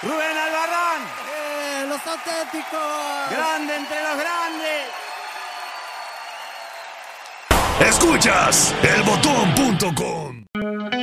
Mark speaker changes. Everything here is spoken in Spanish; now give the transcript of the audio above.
Speaker 1: Rubén Albarrán.
Speaker 2: Los auténticos.
Speaker 1: Grande entre los grandes.
Speaker 3: Escuchas elbotón.com.